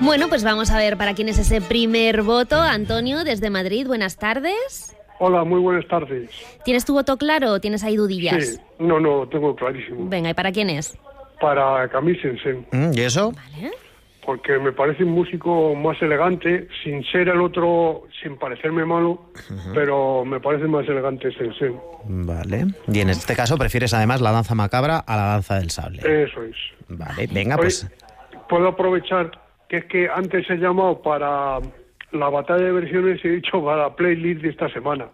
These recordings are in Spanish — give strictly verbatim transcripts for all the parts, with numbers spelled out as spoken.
Bueno, pues vamos a ver para quién es ese primer voto. Antonio, desde Madrid, buenas tardes. Hola, muy buenas tardes. ¿Tienes tu voto claro o tienes ahí dudillas? Sí, no, no, tengo clarísimo. Venga, ¿y para quién es? Para Camille Saint-Saëns. ¿Y eso? Vale. Porque me parece un músico más elegante, sin ser el otro, sin parecerme malo, uh-huh. pero me parece más elegante Saint-Saëns. Vale. Y en este caso prefieres además la danza macabra a la danza del sable. Eso es. Vale, venga, Oye, pues... Puedo aprovechar que es que antes he llamado para la batalla de versiones y he dicho para la playlist de esta semana.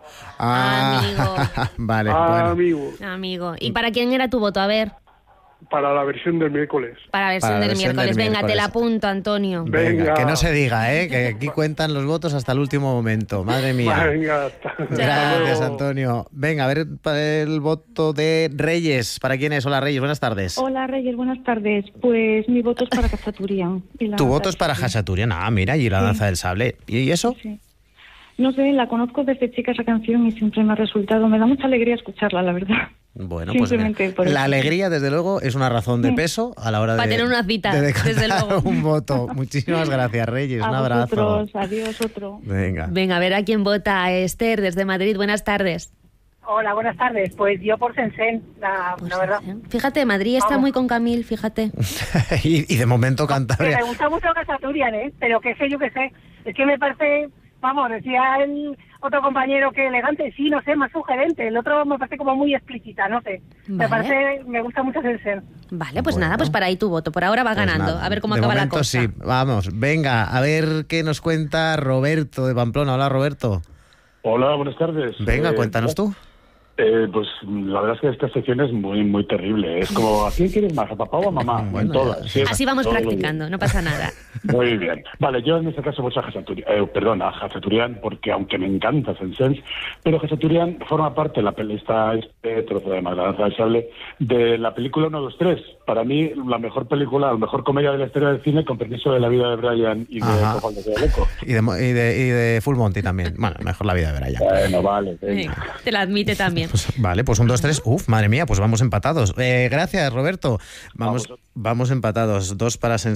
Ah, amigo. Vale, ah, bueno. amigo. Amigo. ¿Y para quién era tu voto? A ver. Para la versión del miércoles. Para la versión, Para la del, versión miércoles. del Venga, miércoles. te la apunto, Antonio. Venga, Venga. que no se diga, ¿eh? Que aquí cuentan los votos hasta el último momento. Madre mía. Venga, hasta, hasta Gracias, luego. Antonio. Venga, a ver el voto de Reyes. ¿Para quién es? Hola, Reyes, buenas tardes. Hola, Reyes, buenas tardes. Pues mi voto es para Khachaturian. Tu voto es para Khachaturian. Ah, mira, y la Sí. danza del sable. ¿Y eso? Sí. No sé, la conozco desde chica esa canción y siempre me ha resultado, me da mucha alegría escucharla, la verdad. Bueno, pues Simplemente mira, por la eso. alegría, desde luego, es una razón de Sí. peso a la hora de... Para tener una cita, de desde decantar luego. un voto. Muchísimas gracias, Reyes. A Un abrazo. vosotros, adiós, otro. Venga. Venga, a ver a quién vota. Esther, desde Madrid, buenas tardes. Hola, buenas tardes. Pues yo por Saint-Saëns, la, Pues, la verdad. ¿eh? Fíjate, Madrid está Vamos. muy con Camille, fíjate. y, y de momento Que Cantabria. me gusta mucho Khachaturian, ¿eh? Pero que sé, yo que sé. Es que me parece, vamos, decía el otro compañero que elegante, sí, no sé, más sugerente. El otro me parece como muy explícita, no sé. Me Vale. parece, me gusta mucho Saint-Saëns. Vale, pues Bueno. nada, pues para ahí tu voto. Por ahora va Pues ganando. nada, A ver cómo de acaba la momento cosa. sí, vamos, venga, a ver qué nos cuenta Roberto de Pamplona. Hola, Roberto. Hola, buenas tardes. Venga, Eh, cuéntanos tú. Eh, pues la verdad es que esta sección es muy muy terrible. Es como, ¿a quién quieres más? ¿A papá o a mamá? Bueno, en todas. Sí, Así vamos todo muy practicando, bien. no pasa nada. Muy bien. Vale, yo en este caso voy a Khachaturian, eh, perdón, a Khachaturian, porque aunque me encanta Saint-Saëns, pero Khachaturian forma parte de la peli, está este trozo de la danza del sable, de la película uno, dos, tres. Para mí, la mejor película, la mejor comedia de la historia del cine, con permiso de La vida de Brian y de Ajá. Cojo de Loco. Y de, Mo- y, de, y de Full Monty también. Bueno, mejor la vida de Brian. Bueno, vale. venga. Venga, te la admite también. Pues, vale, pues un, dos, tres. Uf, madre mía, pues vamos empatados. Eh, gracias, Roberto. Vamos, Vamos. vamos empatados. Dos para Sen-